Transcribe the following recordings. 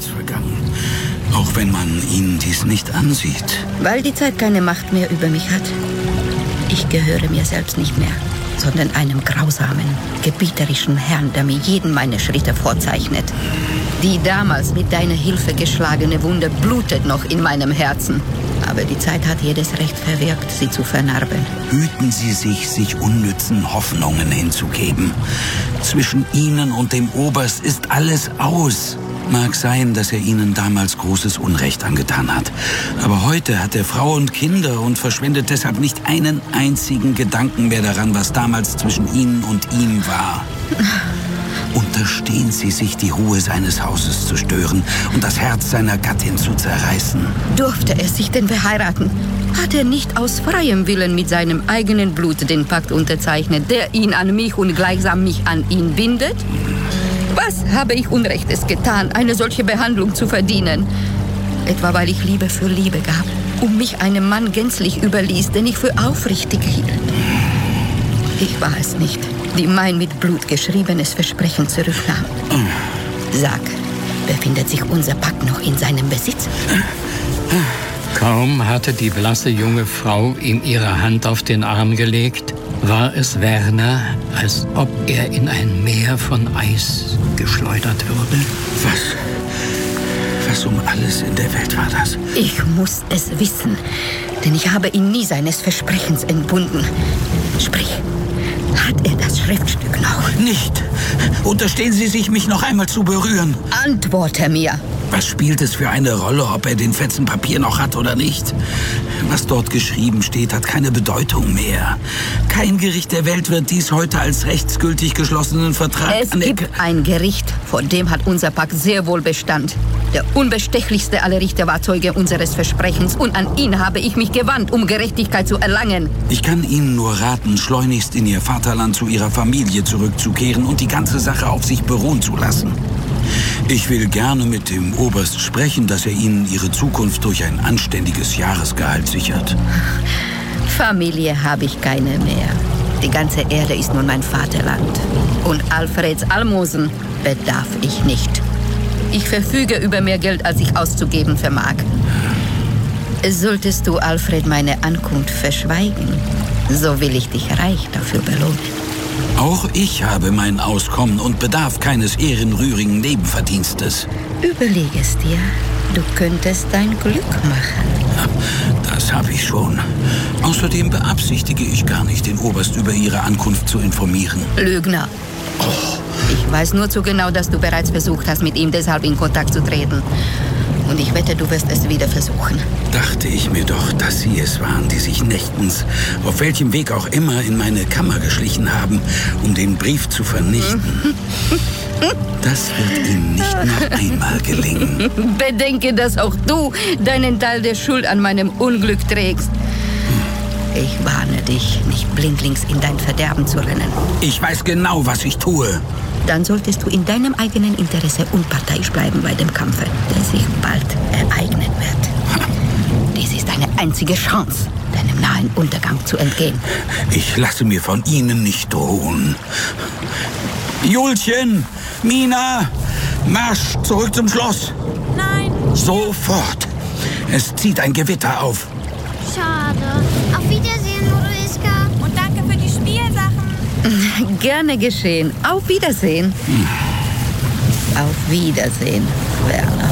damals vergangen. Auch wenn man Ihnen dies nicht ansieht. Weil die Zeit keine Macht mehr über mich hat. Ich gehöre mir selbst nicht mehr, sondern einem grausamen, gebieterischen Herrn, der mir jeden meiner Schritte vorzeichnet. Die damals mit deiner Hilfe geschlagene Wunde blutet noch in meinem Herzen. Aber die Zeit hat jedes Recht verwirkt, sie zu vernarben. Hüten Sie sich unnützen Hoffnungen hinzugeben. Zwischen Ihnen und dem Oberst ist alles aus. Mag sein, dass er Ihnen damals großes Unrecht angetan hat. Aber heute hat er Frau und Kinder und verschwendet deshalb nicht einen einzigen Gedanken mehr daran, was damals zwischen Ihnen und ihm war. Unterstehen Sie sich, die Ruhe seines Hauses zu stören und das Herz seiner Gattin zu zerreißen. Durfte er sich denn verheiraten? Hat er nicht aus freiem Willen mit seinem eigenen Blut den Pakt unterzeichnet, der ihn an mich und gleichsam mich an ihn bindet? Was habe ich Unrechtes getan, eine solche Behandlung zu verdienen? Etwa weil ich Liebe für Liebe gab und mich einem Mann gänzlich überließ, den ich für aufrichtig hielt. Ich war es nicht, die mein mit Blut geschriebenes Versprechen zurücknahm. Sag, befindet sich unser Pakt noch in seinem Besitz? Kaum hatte die blasse junge Frau ihm ihre Hand auf den Arm gelegt, war es Werner, als ob er in ein Meer von Eis geschleudert würde. Was um alles in der Welt war das? Ich muss es wissen, denn ich habe ihn nie seines Versprechens entbunden. Sprich, hat er das Schriftstück noch? Nicht! Unterstehen Sie sich, mich noch einmal zu berühren. Antworte mir! Was spielt es für eine Rolle, ob er den Fetzen Papier noch hat oder nicht? Was dort geschrieben steht, hat keine Bedeutung mehr. Kein Gericht der Welt wird dies heute als rechtsgültig geschlossenen Vertrag Es gibt ein Gericht, vor dem hat unser Pakt sehr wohl Bestand. Der unbestechlichste aller Richter war Zeuge unseres Versprechens und an ihn habe ich mich gewandt, um Gerechtigkeit zu erlangen. Ich kann Ihnen nur raten, schleunigst in Ihr Vaterland zu Ihrer Familie zurückzukehren und die ganze Sache auf sich beruhen zu lassen. Ich will gerne mit dem Oberst sprechen, dass er Ihnen Ihre Zukunft durch ein anständiges Jahresgehalt sichert. Familie habe ich keine mehr. Die ganze Erde ist nun mein Vaterland. Und Alfreds Almosen bedarf ich nicht. Ich verfüge über mehr Geld, als ich auszugeben vermag. Solltest du Alfred meine Ankunft verschweigen, so will ich dich reich dafür belohnen. Auch ich habe mein Auskommen und bedarf keines ehrenrührigen Nebenverdienstes. Überleg es dir. Du könntest dein Glück machen. Das habe ich schon. Außerdem beabsichtige ich gar nicht, den Oberst über Ihre Ankunft zu informieren. Lügner. Ich weiß nur zu genau, dass du bereits versucht hast, mit ihm deshalb in Kontakt zu treten. Und ich wette, du wirst es wieder versuchen. Dachte ich mir doch, dass Sie es waren, die sich nächtens, auf welchem Weg auch immer, in meine Kammer geschlichen haben, um den Brief zu vernichten. Das wird Ihnen nicht noch einmal gelingen. Bedenke, dass auch du deinen Teil der Schuld an meinem Unglück trägst. Ich warne dich, nicht blindlings in dein Verderben zu rennen. Ich weiß genau, was ich tue. Dann solltest du in deinem eigenen Interesse unparteiisch bleiben bei dem Kampfe, der sich bald ereignen wird. Dies ist deine einzige Chance, deinem nahen Untergang zu entgehen. Ich lasse mir von Ihnen nicht drohen. Julchen, Mina, Marsch zurück zum Schloss. Nein. Sofort. Es zieht ein Gewitter auf. Schade. Auf Wiedersehen, Luiska. Und danke für die Spielsachen. Gerne geschehen. Auf Wiedersehen. Auf Wiedersehen, Werner.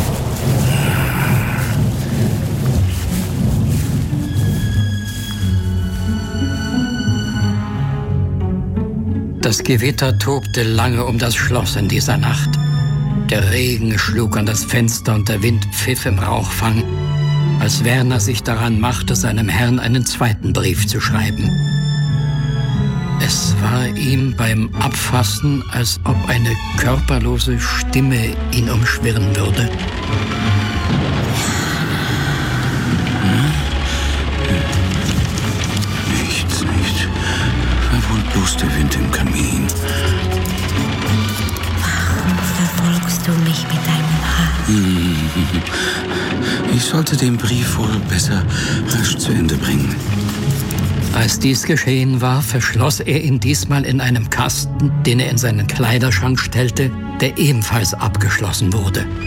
Das Gewitter tobte lange um das Schloss in dieser Nacht. Der Regen schlug an das Fenster und der Wind pfiff im Rauchfang, als Werner sich daran machte, seinem Herrn einen zweiten Brief zu schreiben. Es war ihm beim Abfassen, als ob eine körperlose Stimme ihn umschwirren würde. Nichts. War wohl bloß der Wind im Kamin. Warum verfolgst du mich mit deinem Hass? Ich sollte den Brief wohl besser rasch zu Ende bringen. Als dies geschehen war, verschloss er ihn diesmal in einem Kasten, den er in seinen Kleiderschrank stellte, der ebenfalls abgeschlossen wurde.